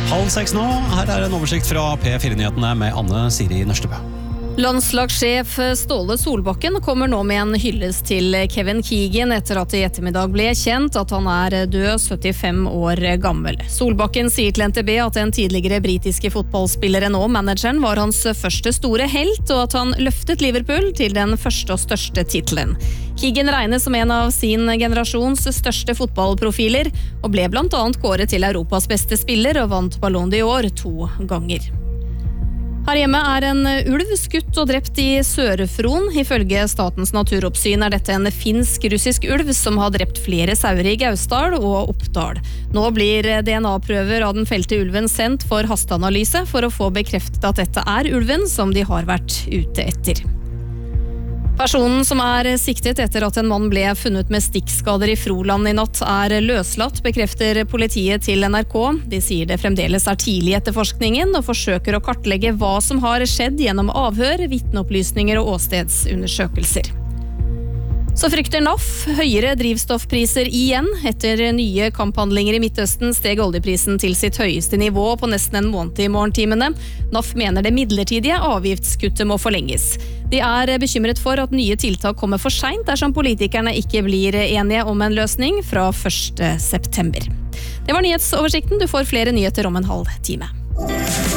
5:30 nå. Her en oversikt fra P4-nyhetene med Anne Siri Nørstebø. Landslagssjef Ståle Solbakken kommer nå med en hyllest til Kevin Keegan etter at det i ettermiddag ble kjent at han død 75 år gammel. Solbakken sier til NTB at den tidligere britiske fotballspilleren og manageren var hans første store helt, og at han løftet Liverpool til den første og største titelen. Keegan regnes som en av sin generasjons største fotballprofiler, og ble blant annet kåret til Europas beste spiller og vant Ballon d'Or 2 ganger. Her hjemme en ulv skutt og drept i Sør-Fron. Ifølge Statens naturoppsyn dette en finsk-russisk ulv som har drept flere sauer i Gausdal og Oppdal. Nå blir DNA-prøver av den felte ulven sendt for hasteanalyse for å få bekreftet at dette ulven som de har vært ute etter. Personen som siktet etter at en mann ble funnet med stikkskader i Froland i natt løslatt, bekrefter politiet til NRK. De sier det fremdeles tidlig i etterforskningen og forsøker å kartlegge hva som har skjedd gjennom avhør, vitneopplysninger og åstedsundersøkelser. Så frykter NAF høyere drivstoffpriser igjen. Etter nye kamphandlinger i Midtøsten steg oljeprisen til sitt høyeste nivå på nesten en måned i morgentimene. NAF mener det midlertidige avgiftskuttet må forlenges. De bekymret for at nye tiltak kommer for sent dersom politikerne ikke blir enige om en løsning fra 1. september. Det var nyhetsoversikten. Du får flere nyheter om en halv time.